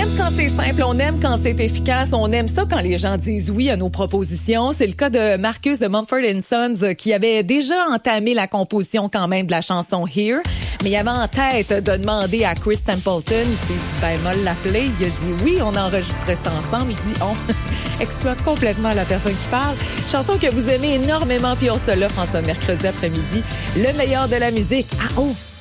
aime quand c'est simple, on aime quand c'est efficace, on aime ça quand les gens disent oui à nos propositions. C'est le cas de Marcus de Mumford & Sons qui avait déjà entamé la composition quand même de la chanson Here, mais il avait en tête de demander à Chris Templeton. Il s'est dit, ben, moi l'appeler. Il a dit oui, on enregistre ça ensemble. Je dis on exploite complètement la personne qui parle. Chanson que vous aimez énormément, puis on se l'offre en ce mercredi après-midi. Le meilleur de la musique. Ah oh!